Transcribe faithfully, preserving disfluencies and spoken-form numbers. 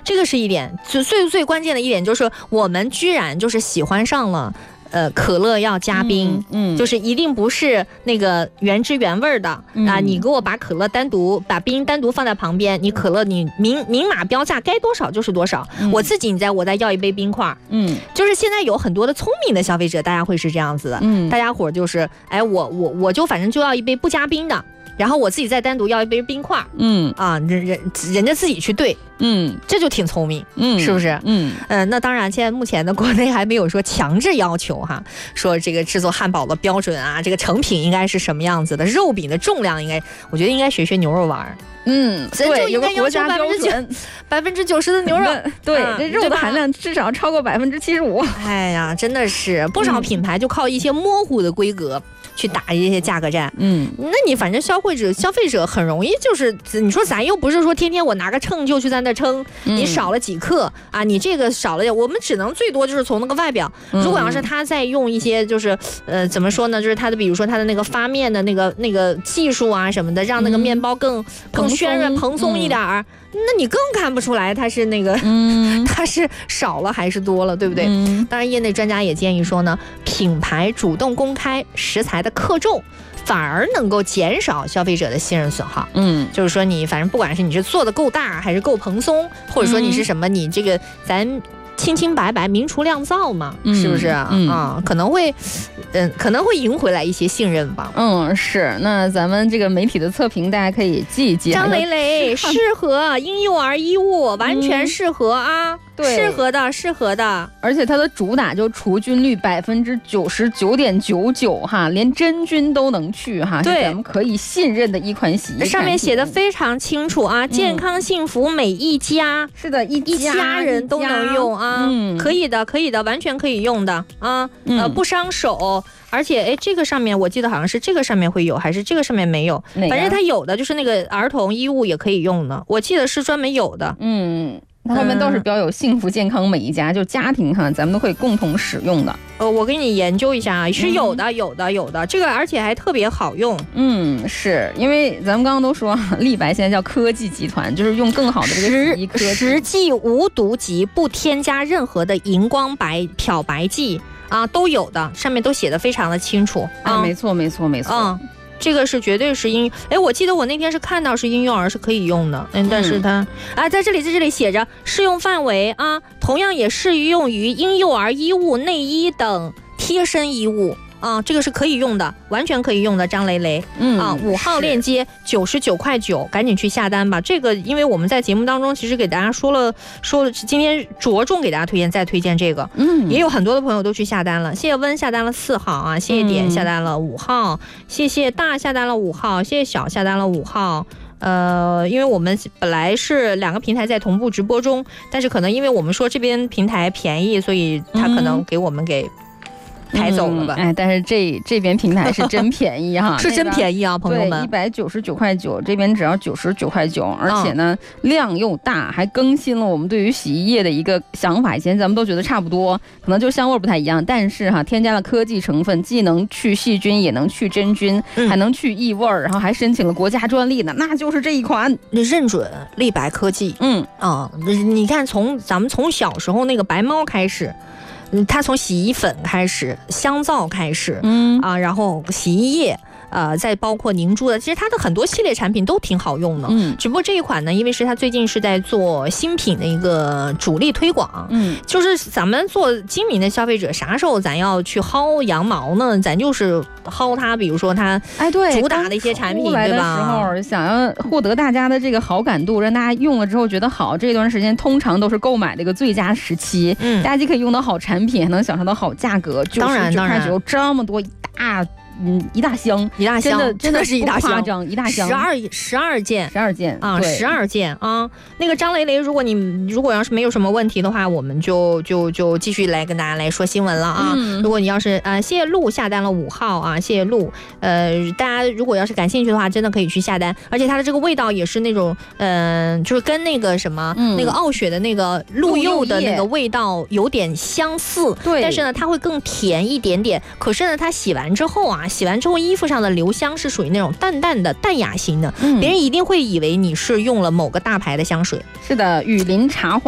这个是一点，最最最关键的一点就是我们居然就是喜欢上了。呃，可乐要加冰， 嗯，嗯就是一定不是那个原汁原味的、嗯、啊！你给我把可乐单独把冰单独放在旁边，你可乐你明明码标价该多少就是多少。嗯、我自己你再我再要一杯冰块，嗯，就是现在有很多的聪明的消费者，大家会是这样子的，嗯，大家伙就是哎，我我我就反正就要一杯不加冰的。然后我自己再单独要一杯冰块，嗯啊，人人人家自己去兑，嗯，这就挺聪明，嗯，是不是？嗯呃，那当然，现在目前的国内还没有说强制要求哈，说这个制作汉堡的标准啊，这个成品应该是什么样子的，肉饼的重量应该，我觉得应该学学牛肉丸。 嗯，对，有个国家标准， 百分之九十的牛肉， 对，这肉的含量至少超过百分之七十五。 哎呀，真的是不少品牌就靠一些模糊的规格。去打这些价格战，嗯，那你反正消费者消费者很容易就是你说咱又不是说天天我拿个秤就去在那称，嗯、你少了几克啊，你这个少了，我们只能最多就是从那个外表，嗯、如果要是他再用一些就是呃怎么说呢，就是他的比如说他的那个发面的那个那个技术啊什么的，让那个面包更、嗯、更暄润蓬松一点儿。嗯那你更看不出来它是那个，嗯，它是少了还是多了，对不对？嗯、当然，业内专家也建议说呢，品牌主动公开食材的克重，反而能够减少消费者的信任损耗。嗯，就是说你反正不管是你是做的够大还是够蓬松，或者说你是什么，你这个咱。清清白白明厨亮灶嘛，嗯、是不是啊、嗯？啊，可能会，嗯，可能会赢回来一些信任吧。 嗯，是。那咱们这个媒体的测评，大家可以记一记。 张蕾蕾适合婴幼儿衣物，完全适合啊。嗯对，适合的，适合的， 而且它的主打就除菌率百分之九十九点九九哈，连真菌都能去哈，对，咱们可以信任的一款洗衣产品。 上面写的非常清楚啊，嗯、健康幸福每一家， 是的，一一家人都能用啊，嗯、可以的，可以的，完全可以用的啊，嗯、呃，不伤手。而且，哎，这个上面我记得好像是这个上面会有，还是这个上面没有？反正它有的就是那个儿童衣物也可以用的，我记得是专门有的。 嗯。他们都是标有幸福健康每一家，就家庭哈，咱们都可以共同使用的。 呃，我给你研究一下啊，是有的，有的，有的，这个而且还特别好用。 嗯，是因为咱们刚刚都说，立白现在叫科技集团，就是用更好的这个洗衣科技， 实际无毒级，不添加任何的荧光白漂白剂啊，都有的，上面都写的非常的清楚。 啊，没错，没错，没错。 嗯。这个是绝对是婴，哎，我记得我那天是看到是婴幼儿是可以用的，嗯，但是它、嗯、啊，在这里在这里写着适用范围啊，同样也适用于婴幼儿衣物、内衣等贴身衣物啊，这个是可以用的，完全可以用的。张蕾蕾，嗯啊，五号链接九十九块九，赶紧去下单吧。这个因为我们在节目当中其实给大家说了说了，今天着重给大家推荐，再推荐这个，嗯，也有很多的朋友都去下单了。谢谢温下单了四号啊，谢谢点下单了五号，嗯、谢谢大下单了五号，谢谢小下单了五号。呃，因为我们本来是两个平台在同步直播中，但是可能因为我们说这边平台便宜，所以他可能给我们给。抬走了吧、 嗯？哎，但是这这边平台是真便宜哈， 是真便宜啊，朋友们， 一百九十九块九，这边只要九十九块九，而且呢、嗯、量又大，还更新了我们对于洗衣液的一个想法。以前咱们都觉得差不多，可能就香味不太一样，但是哈，添加了科技成分，既能去细菌，也能去真菌，嗯、还能去异味，然后还申请了国家专利呢，那就是这一款， 你认准立白科技，嗯啊、嗯，你看从咱们从小时候那个白猫开始。嗯，它从洗衣粉开始，香皂开始，嗯啊，然后洗衣液，呃，再包括凝珠的，其实它的很多系列产品都挺好用的。嗯，只不过这一款呢，因为是它最近是在做新品的一个主力推广，嗯，就是咱们做精明的消费者，啥时候咱要去薅羊毛呢？咱就是薅它，比如说它哎对主打的一些产品，对吧？ 时候想要获得大家的这个好感度，让大家用了之后觉得好，这段时间通常都是购买的一个最佳时期，嗯，大家既可以用到好产品，还能享受到好价格， 当然当然有这么多一大。嗯，一大箱， 一大箱， 真的真的是一大箱， 一大箱， 十二十二件， 十二件啊，十二件啊。那个张蕾蕾，如果你如果要是没有什么问题的话，我们就就就继续来跟大家来说新闻了啊。嗯、如果你要是呃，谢谢陆下单了五号啊，谢谢陆。呃，大家如果要是感兴趣的话，真的可以去下单，而且它的这个味道也是那种嗯、呃，就是跟那个什么、嗯、那个傲雪的那个鹿柚的那个味道有点相似，对，但是呢，它会更甜一点点。可是呢，它洗完之后啊。洗完之后衣服上的留香是属于那种淡淡的淡雅型的、嗯、别人一定会以为你是用了某个大牌的香水。 是的，雨林茶花